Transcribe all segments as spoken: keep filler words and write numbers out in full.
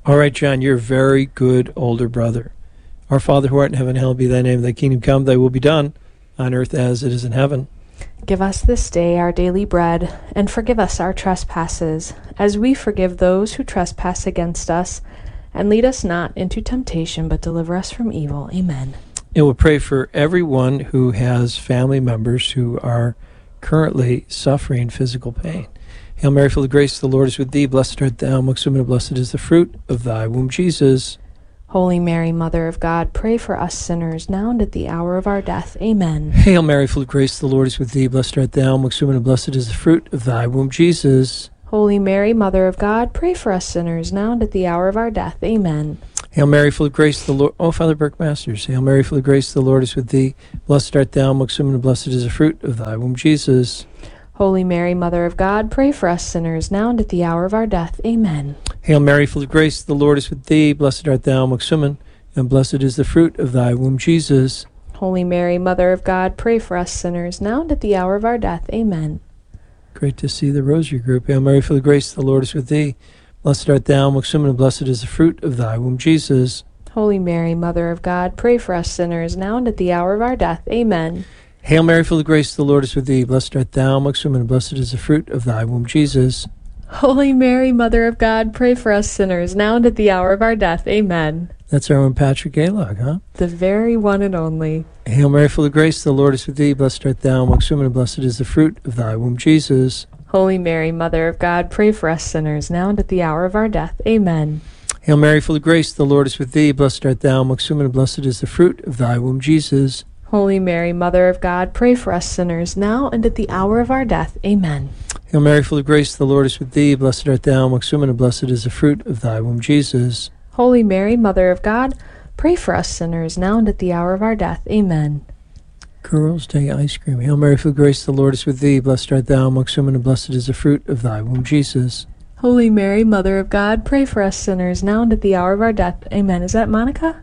All right, John, you're a very good older brother. Our Father who art in heaven, hallowed be thy name. Thy kingdom come, thy will be done, on earth as it is in heaven. Give us this day our daily bread, and forgive us our trespasses, as we forgive those who trespass against us. And lead us not into temptation, but deliver us from evil. Amen. And we'll pray for everyone who has family members who are currently suffering physical pain. Hail Mary, full of grace, the Lord is with thee. Blessed art thou amongst women, and blessed is the fruit of thy womb, Jesus. Holy Mary, Mother of God, pray for us sinners, now and at the hour of our death. Amen. Hail Mary, full of grace, the Lord is with thee. Blessed art thou amongst women, and blessed is the fruit of thy womb, Jesus. Holy Mary, Mother of God, pray for us sinners, now and at the hour of our death. Amen. Hail Mary, full of grace, the Lord... Oh, Father Burke Masters. Hail Mary, full of grace, the Lord is with thee. Blessed art thou amongst women, and blessed is the fruit of thy womb, Jesus. Holy Mary, Mother of God, pray for us sinners, now and at the hour of our death. Amen. Hail Mary, full of grace, the Lord is with thee. Blessed art thou amongst women, and blessed is the fruit of thy womb, Jesus. Holy Mary, Mother of God, pray for us sinners, now and at the hour of our death. Amen. Great to see the Rosary Group. Hail Mary, full of grace, the Lord is with thee. Blessed art thou amongst women, and blessed is the fruit of thy womb, Jesus. Holy Mary, Mother of God, pray for us sinners, now and at the hour of our death. Amen. Hail Mary, full of grace, the Lord is with thee. Blessed art thou amongst women, and blessed is the fruit of thy womb, Jesus. Holy Mary, Mother of God, pray for us sinners, now and at the hour of our death. Amen. That's our own Patrick Gaylog, huh? The very one and only. Hail Mary, full of grace, the Lord is with thee. Blessed art thou amongst women, and blessed is the fruit of thy womb, Jesus. Holy Mary, Mother of God, pray for us sinners, now and at the hour of our death. Amen. Hail Mary, full of grace, the Lord is with thee. Blessed art thou amongst women, and blessed is the fruit of thy womb, Jesus. Holy Mary, Mother of God, pray for us sinners, now and at the hour of our death. Amen. Hail Mary, full of grace, the Lord is with thee. Blessed art thou amongst women, and blessed is the fruit of thy womb, Jesus. Holy Mary, Mother of God, pray for us sinners, now and at the hour of our death. Amen. Girls Day Ice Cream. Hail Mary, full of grace, the Lord is with thee. Blessed art thou amongst women, and blessed is the fruit of thy womb, Jesus. Holy Mary, Mother of God, pray for us sinners, now and at the hour of our death. Amen. Is that Monica?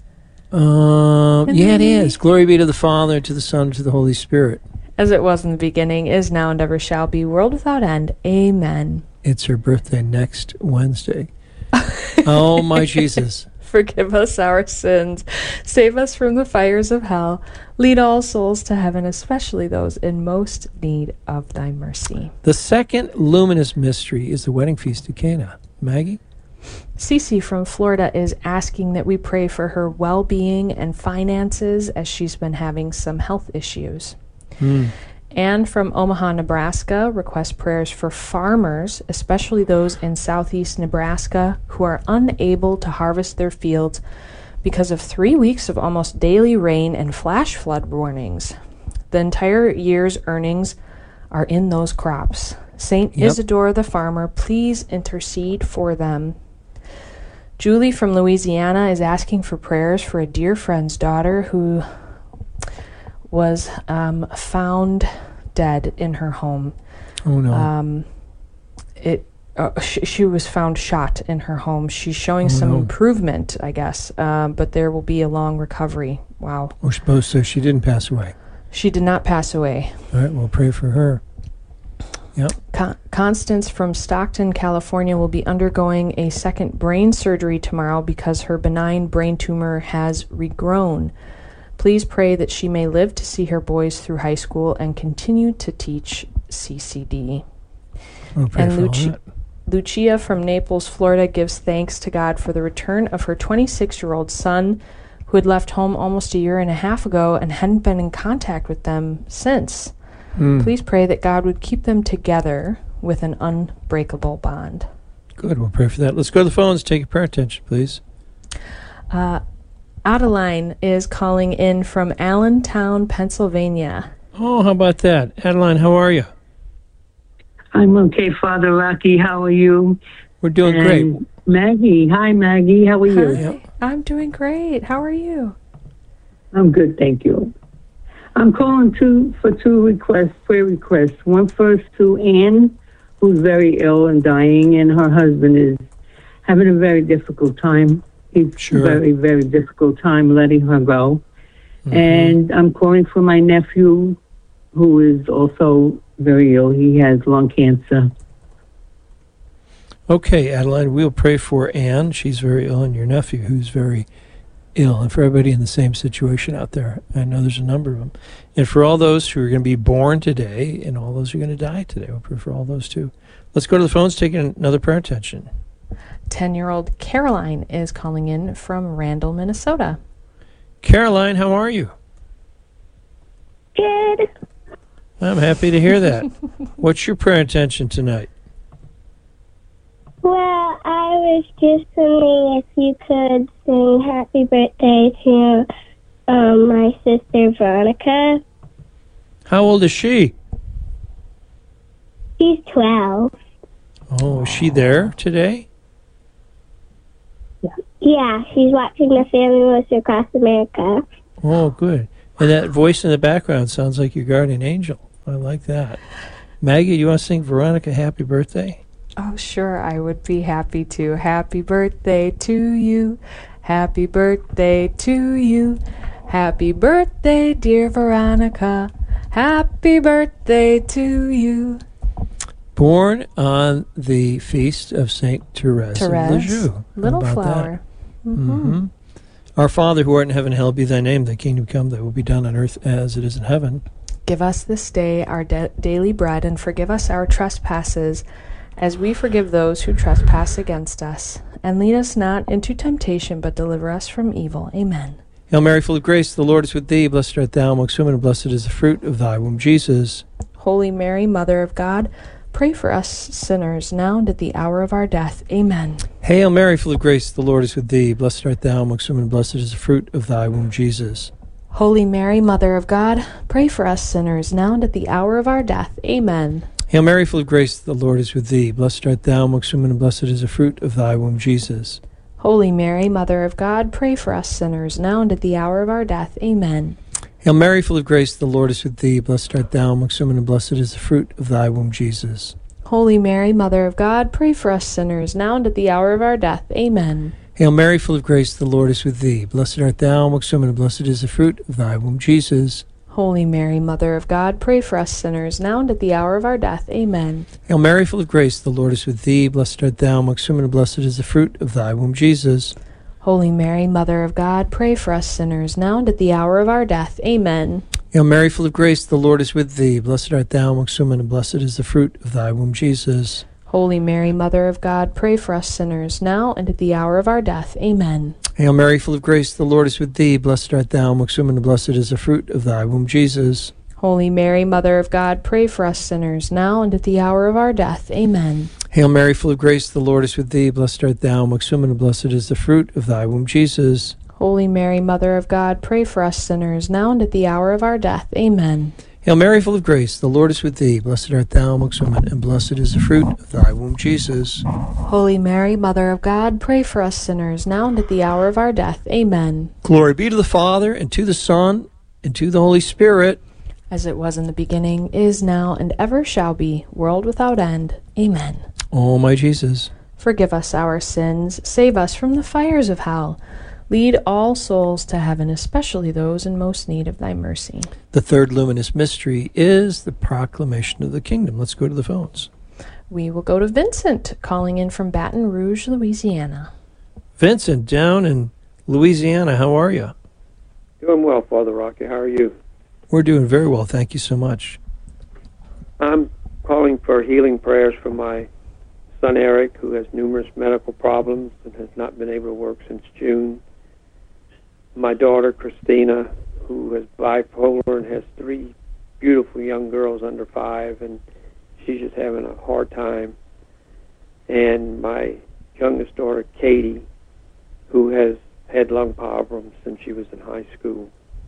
Uh, yeah, it is. Glory be to the Father, to the Son, and to the Holy Spirit. As it was in the beginning, is now, and ever shall be, world without end. Amen. It's her birthday next Wednesday. Oh, my Jesus. Forgive us our sins. Save us from the fires of hell. Lead all souls to heaven, especially those in most need of thy mercy. The second luminous mystery is the wedding feast at Cana. Maggie? Cece from Florida is asking that we pray for her well-being and finances as she's been having some health issues. Hmm. Anne from Omaha, Nebraska requests prayers for farmers, especially those in southeast Nebraska who are unable to harvest their fields because of three weeks of almost daily rain and flash flood warnings. The entire year's earnings are in those crops. Saint Yep. Isidore the farmer, please intercede for them. Julie from Louisiana is asking for prayers for a dear friend's daughter who was um, found dead in her home. Oh, no. Um, it uh, sh- she was found shot in her home. She's showing Oh, some no. improvement, I guess, um, but there will be a long recovery. Wow. We're supposed to. She didn't pass away. She did not pass away. All right, we'll pray for her. Yep. Con- Constance from Stockton, California will be undergoing a second brain surgery tomorrow because her benign brain tumor has regrown. Please pray that she may live to see her boys through high school and continue to teach C C D. We'll pray And for all Luci- that. Lucia from Naples, Florida gives thanks to God for the return of her twenty-six-year-old son who had left home almost a year and a half ago and hadn't been in contact with them since. Mm. Please pray that God would keep them together with an unbreakable bond. Good, we'll pray for that. Let's go to the phones. Take your prayer attention, please. Uh, Adeline is calling in from Allentown, Pennsylvania. Oh, how about that? Adeline, how are you? I'm okay, Father Rocky. How are you? We're doing And great. Maggie. Hi, Maggie. How are you? Hi, I'm doing great. How are you? I'm good, thank you. I'm calling two for two requests, prayer requests. One first to Anne, who's very ill and dying, and her husband is having a very difficult time. He's Sure. very, very difficult time letting her go. Mhm. And I'm calling for my nephew, who is also very ill. He has lung cancer. Okay, Adeline, we'll pray for Anne. She's very ill, and your nephew, who's very ill, and for everybody in the same situation out there. I know there's a number of them. And for all those who are going to be born today, and all those who are going to die today, we'll pray for all those too. Let's go to the phones, take another prayer attention. ten-year-old Caroline is calling in from Randall, Minnesota. Caroline, how are you? Good. I'm happy to hear that. What's your prayer intention tonight? Well, I was just wondering if you could sing happy birthday to um, my sister Veronica. How old is she? She's twelve. Oh, is she there today? Yeah, she's watching the Family Moves Across America. Oh, good. And that voice in the background sounds like your guardian angel. I like that. Maggie, you want to sing Veronica happy birthday? Oh, sure, I would be happy to. Happy birthday to you. Happy birthday to you. Happy birthday, dear Veronica. Happy birthday to you. Born on the feast of Saint Therese, Therese, of Lisieux. little How about flower. Mm-hmm. Mm-hmm. Our Father who art in heaven, hallowed be thy name. Thy kingdom come, thy will be done on earth as it is in heaven. Give us this day our da- daily bread, and forgive us our trespasses, as we forgive those who trespass against us. And lead us not into temptation, but deliver us from evil. Amen. Hail Mary, full of grace, the Lord is with thee. Blessed art thou amongst women, and blessed is the fruit of thy womb, Jesus. Holy Mary, Mother of God, pray for us sinners, now and at the hour of our death. Amen. Hail Mary, full of grace, the Lord is with thee. Blessed art thou amongst women, and blessed is the fruit of thy womb, Jesus. Holy Mary, Mother of God, pray for us sinners, now and at the hour of our death. Amen. Hail Mary, full of grace, the Lord is with thee. Blessed art thou amongst women, and blessed is the fruit of thy womb, Jesus. Holy Mary, Mother of God, pray for us sinners, now and at the hour of our death. Amen. Hail Mary, full of grace, the Lord is with thee. Blessed art thou amongst women, and blessed is the fruit of thy womb, Jesus. Holy Mary, Mother of God, pray for us sinners, now and at the hour of our death. Amen. Hail Mary, full of grace, the Lord is with thee. Blessed art thou amongst women, and blessed is the fruit of thy womb, Jesus. Holy Mary, Mother of God, pray for us sinners, now and at the hour of our death. Amen. Hail Mary, full of grace, the Lord is with thee. Blessed art thou amongst women, and blessed is the fruit of thy womb, Jesus. Holy Mary, Mother of God, pray for us sinners, now and at the hour of our death. Amen. Hail Mary, full of grace, the Lord is with thee. Blessed art thou amongst women, and blessed is the fruit of thy womb, Jesus. Holy Mary, Mother of God, pray for us sinners, now and at the hour of our death. Amen. Hail Mary, full of grace, the Lord is with thee. Blessed art thou amongst women, and blessed is the fruit of thy womb, Jesus. Holy Mary, Mother of God, pray for us sinners, now and at the hour of our death. Amen. Hail Mary, full of grace, the Lord is with thee. Blessed art thou amongst women, and blessed is the fruit of thy womb, Jesus. Holy Mary, Mother of God, pray for us sinners, now and at the hour of our death. Amen. Hail Mary, full of grace, the Lord is with thee. Blessed art thou amongst women, and blessed is the fruit of thy womb, Jesus. Holy Mary, Mother of God, pray for us sinners, now and at the hour of our death. Amen. Glory be to the Father, and to the Son, and to the Holy Spirit. As it was in the beginning, is now, and ever shall be, world without end. Amen. O my Jesus, forgive us our sins, save us from the fires of hell. Lead all souls to heaven, especially those in most need of thy mercy. The third luminous mystery is the proclamation of the kingdom. Let's go to the phones. We will go to Vincent, calling in from Baton Rouge, Louisiana. Vincent, down in Louisiana, how are you? Doing well, Father Rocky. How are you? We're doing very well. Thank you so much. I'm calling for healing prayers for my son Eric, who has numerous medical problems and has not been able to work since June. My daughter Christina, who is bipolar and has three beautiful young girls under five, and she's just having a hard time. And my youngest daughter Katie, who has had lung problems since she was in high school.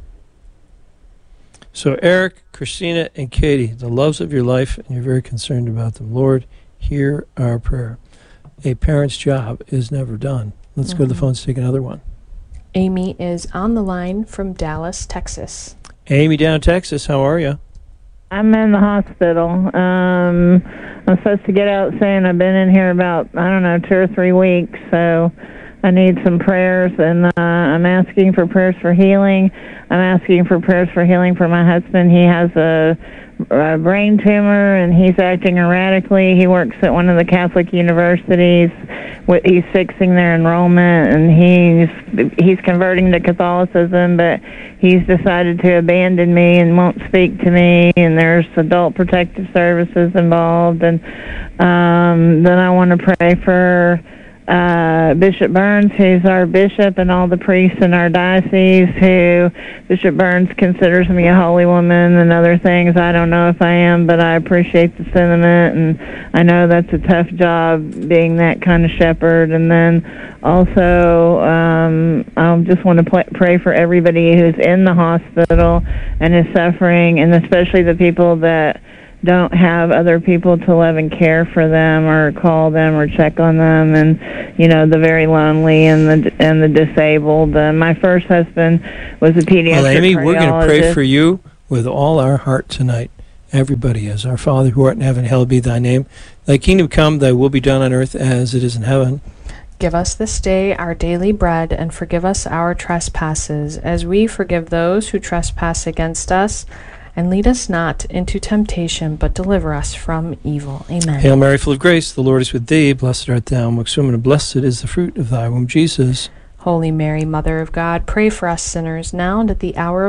So Eric, Christina, and Katie, the loves of your life, and you're very concerned about them. Lord, hear our prayer. A parent's job is never done. Let's mm-hmm. go to the phones, take another one. Amy is on the line from Dallas, Texas. Amy, down in Texas, how are you? I'm in the hospital. Um, I'm supposed to get out soon. I've been in here about, I don't know, two or three weeks. So I need some prayers, and uh, I'm asking for prayers for healing. I'm asking for prayers for healing for my husband. He has a, a brain tumor, and he's acting erratically. He works at one of the Catholic universities. He's fixing their enrollment, and he's he's converting to Catholicism, but he's decided to abandon me and won't speak to me, and there's adult protective services involved. And um, then I want to pray for uh, Bishop Burns, who's our bishop, and all the priests in our diocese, who Bishop Burns considers me a holy woman and other things. I don't know if I am, but I appreciate the sentiment, and I know that's a tough job being that kind of shepherd. And then also, um, I just want to pl- pray for everybody who's in the hospital and is suffering, and especially the people that don't have other people to love and care for them or call them or check on them, and you know, the very lonely and the and the disabled. Uh, my first husband was a pediatric well, Amy, cardiologist. we're going to pray for you with all our heart tonight. Everybody, as our Father who art in heaven, hallowed be thy name. Thy kingdom come, thy will be done on earth as it is in heaven. Give us this day our daily bread, and forgive us our trespasses, as we forgive those who trespass against us. And lead us not into temptation, but deliver us from evil. Amen. Hail Mary, full of grace, the Lord is with thee. Blessed art thou amongst women, and blessed is the fruit of thy womb, Jesus. Holy Mary, Mother of God, pray for us sinners, now and at the hour of